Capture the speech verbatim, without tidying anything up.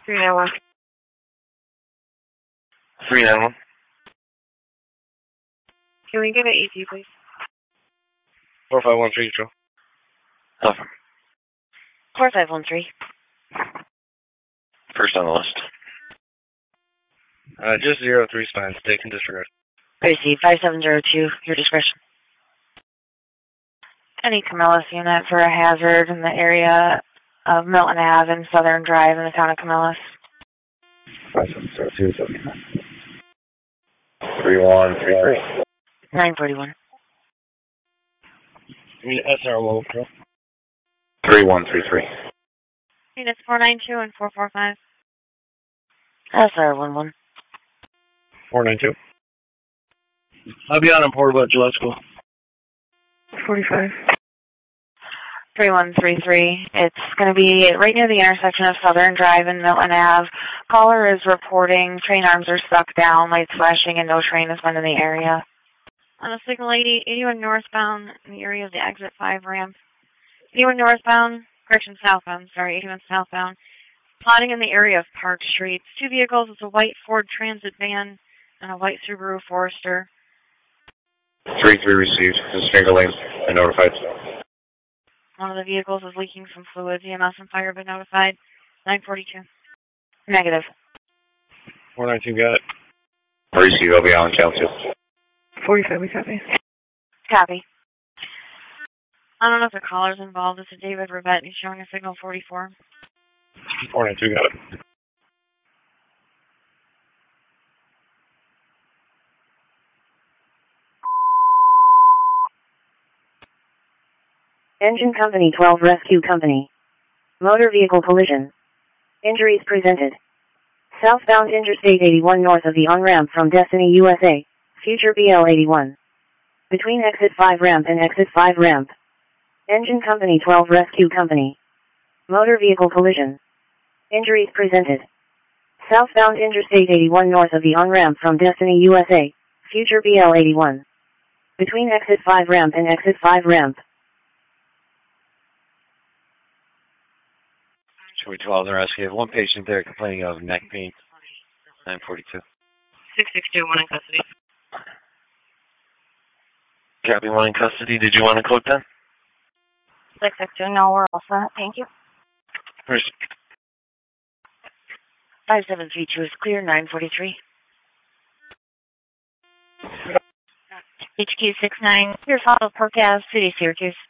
three nine one. three nine one. Can we get an E T, please? four five one three, Joe. Nothing. four five one three. First on the list. Uh, just zero three spines. Take and disregard. Receive five seven zero two. Your discretion. Any Camillus unit for a hazard in the area of Milton Ave and Southern Drive in the town of Camillus. five seven zero two, seven. three one three three. nine forty-one. I mean, S R one, Pro. three one three three. Units four nine two and four four five. S R one one. four nine two. I'll be on in Portable at Gillette School. forty-five. three one three three. It's going to be right near the intersection of Southern Drive and Milton Ave. Caller is reporting train arms are stuck down, lights flashing, and no train has been in the area. On a signal eighty, eighty-one northbound in the area of the exit five ramp. eighty-one northbound, correction southbound, sorry, eighty-one southbound. Plotting in the area of Park Street. Two vehicles, it's a white Ford Transit van and a white Subaru Forester. three three received. This is Finger Lane. I notified. One of the vehicles is leaking some fluids. E M S and fire have been notified. nine forty-two. Negative. four nine two, got it. Receive. I'll be on count two. forty-five, we copy. Copy. I don't know if the caller's involved. It's a David Rivette. He's showing a signal forty-four. four nine two, got it. Engine Company twelve Rescue Company. Motor vehicle collision. Injuries presented. Southbound Interstate eighty-one north of the on-ramp from Destiny, U S A. Future B L eighty-one. Between exit five ramp and exit five ramp. Engine Company twelve Rescue Company. Motor vehicle collision. Injuries presented. Southbound Interstate eighty-one north of the on-ramp from Destiny, U S A. Future B L eighty-one. Between exit five ramp and exit five ramp. Joey twelve, the rescue. I have one patient there complaining of neck pain. nine forty-two. six six two, one in custody. Copy, one in custody. Did you want to quote then? six six two, no, we're all set. Thank you. Where's five seven three two is clear, nine forty-three. H Q six nine, clear follow Park Ave, City, Syracuse.